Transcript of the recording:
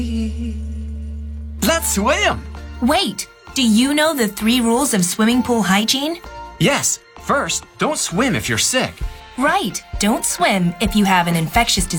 Let's swim! Wait, do you know the 3 rules of swimming pool hygiene? Yes. First, don't swim if you're sick. Right, don't swim if you have an infectious disease.